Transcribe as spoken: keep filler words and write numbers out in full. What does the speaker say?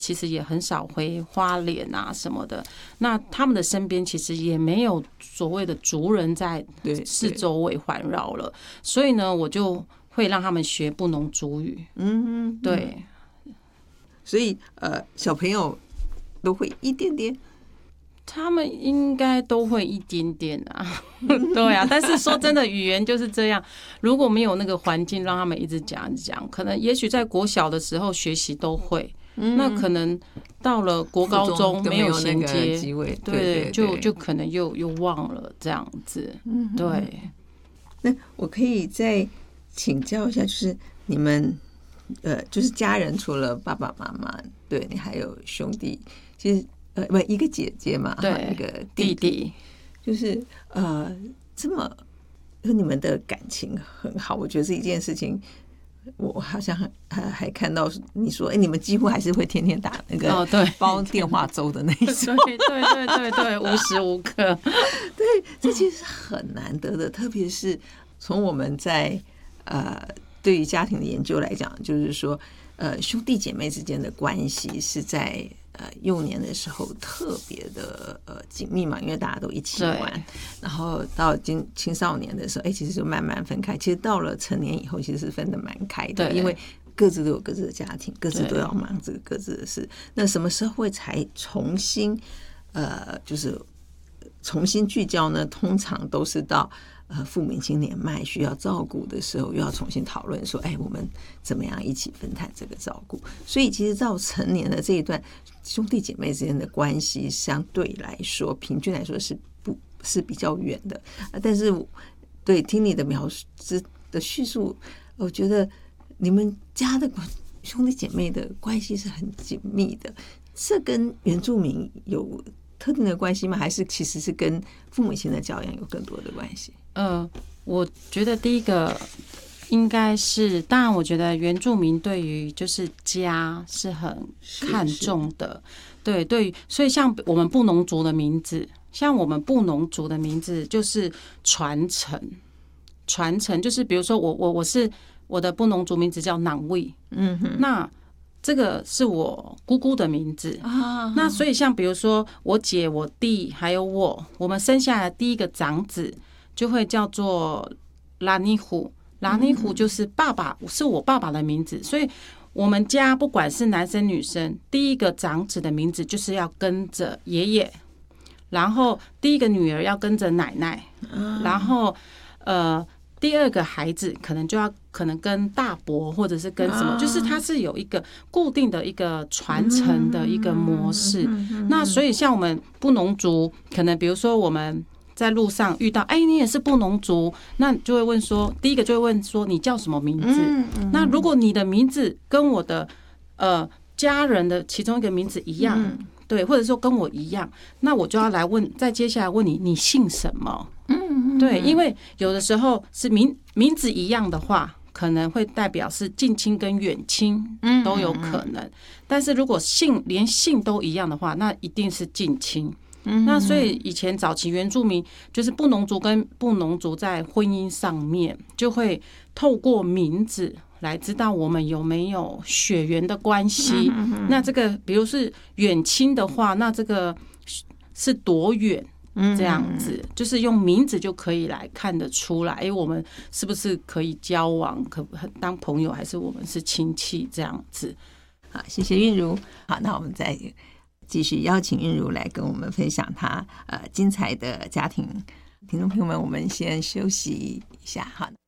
其实也很少回花莲啊什么的，那他们的身边其实也没有所谓的族人在四周围环绕了，所以呢，我就会让他们学布农族语。嗯，对， 所以呃，小朋友都会一点点。 他们应该都会一点点啊，对啊。但是说真的，语言就是这样，如果没有那个环境让他们一直讲讲，可能也许在国小的时候学习都会，嗯、那可能到了国高中没有衔接， 对对, 对, 对，就就可能又又忘了这样子。嗯，对。 那我可以再请教一下，就是你们呃，就是家人除了爸爸妈妈，对你还有兄弟，其实。呃，不，一个姐姐嘛， 对， 一个弟弟， 弟弟就是呃，这么你们的感情很好，我觉得这一件事情，我好像还还看到你说，哎，你们几乎还是会天天打那个煲电话粥的那一种， 对对对对对，无时无刻， 对，这其实很难得的，特别是从我们在呃对于家庭的研究来讲，就是说，呃，兄弟姐妹之间的关系是在。呃，幼年的时候特别的呃紧密嘛，因为大家都一起玩，然后到青青少年的时候，哎，其实就慢慢分开。其实到了成年以后，其实是分得蛮开的，因为各自都有各自的家庭，各自都要忙这个各自的事。那什么时候会才重新呃，就是重新聚焦呢？通常都是到。呃，父母亲年迈需要照顾的时候，又要重新讨论说，哎，我们怎么样一起分摊这个照顾？所以，其实到成年的这一段，兄弟姐妹之间的关系相对来说，平均来说是不是比较远的。但是，对听你的描述的叙述，我觉得你们家的兄弟姐妹的关系是很紧密的。这跟原住民有特定的关系吗？还是其实是跟父母亲的教养有更多的关系？ 呃，我觉得第一个应该是，当然，我觉得原住民对于就是家是很看重的，对对，所以像我们布农族的名字，像我们布农族的名字就是传承，传承就是比如说我我我是我的布农族名字叫囊卫，嗯哼，那这个是我姑姑的名字啊，那所以像比如说我姐、我弟还有我，我们生下来的第一个长子。就会叫做拉尼虎，拉尼虎就是爸爸，是我爸爸的名字，所以我们家不管是男生女生，第一个长子的名字就是要跟着爷爷，然后第一个女儿要跟着奶奶，然后呃第二个孩子可能就要可能跟大伯或者是跟什么，就是它是有一个固定的一个传承的一个模式。那所以像我们布农族，可能比如说我们。在路上遇到，哎，你也是布农族，那就会问说，第一个就会问说你叫什么名字？嗯嗯、那如果你的名字跟我的呃家人的其中一个名字一样，嗯、对，或者说跟我一样，那我就要来问，再接下来问你，你姓什么？嗯，对，因为有的时候是名名字一样的话，可能会代表是近亲跟远亲都有可能，嗯、但是如果姓连姓都一样的话，那一定是近亲。那所以以前早期原住民就是布农族跟布农族在婚姻上面就会透过名字来知道我们有没有血缘的关系。那这个比如是远亲的话，那这个是多远？这样子就是用名字就可以来看得出来，哎，我们是不是可以交往，可当朋友，还是我们是亲戚这样子？ 好，谢谢韵如。好，那我们再。继续邀请韵如来跟我们分享她呃精彩的家庭。听众朋友们，我们先休息一下，好。